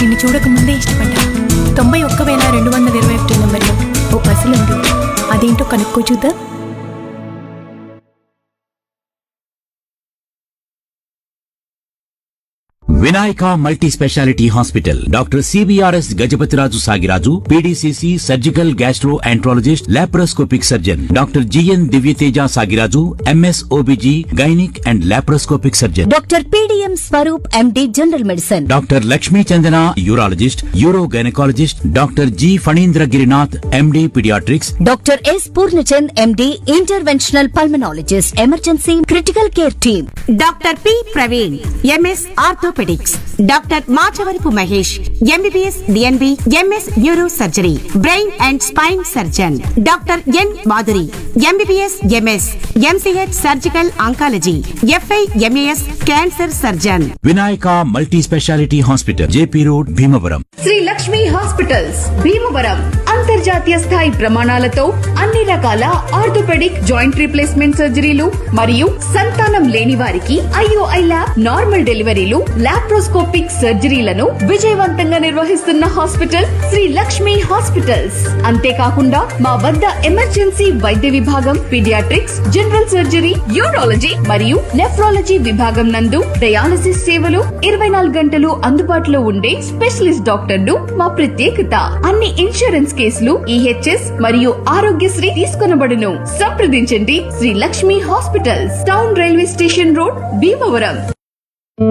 నిన్ను చూడకముందే ఇష్టపడ్డా. 91,221 నెంబర్లో ఓ పర్సన్ ఉంది. అదేంటో కనుక్కో చూద్దాం. Vinayaka multi speciality hospital doctor CBRS Gajapathiraju Sagiraju PDCC surgical gastro enterologist laparoscopic surgeon doctor GN Divyateja Sagiraju MS OBG gynaec and laparoscopic surgeon doctor PDM Swaroop MD general medicine doctor Lakshmi Chandana urologist euro gynaecologist doctor G Phanindra Girinath MD paediatrics doctor yes Purnachand MD interventional pulmonologist emergency critical care team doctor P Praveen MS orthopaedics doctor Machavarapu Mahesh MBBS DNB MS neuro surgery brain and spine surgeon doctor N Madhuri MBBS MS MCh surgical oncology f i MAS cancer surgeon. Vinayaka multi speciality hospital JP road Bhimavaram. Shri Lakshmi hospitals Bhimavaram అంతర్జాతీయ స్థాయి ప్రమాణాలతో అన్ని రకాల orthopaedic joint replacement సర్జరీలు మరియు సంతానం లేని వారికి ఐఓఐ ల్యాబ్ నార్మల్ డెలివరీలు లాప్రోస్కోపిక్ సర్జరీలను విజయవంతంగా నిర్వహిస్తున్న హాస్పిటల్ శ్రీ లక్ష్మి హాస్పిటల్స్. అంతేకాకుండా మా వద్ద ఎమర్జెన్సీ వైద్య విభాగం, పీడియాట్రిక్స్, జనరల్ సర్జరీ, యూరాలజీ మరియు నెఫ్రాలజీ విభాగం నందు డయాలసిస్ సేవలు 24 గంటలు అందుబాటులో ఉండే స్పెషలిస్ట్ డాక్టర్లు మా ప్రత్యేకత. అన్ని ఇన్సూరెన్స్ కేసులు ఈహెచ్ఎస్ మరియు ఆరోగ్యశ్రీ తీసుకొనబడును. సంప్రదించండి Shri Lakshmi hospitals, town railway station road Bhimavaram.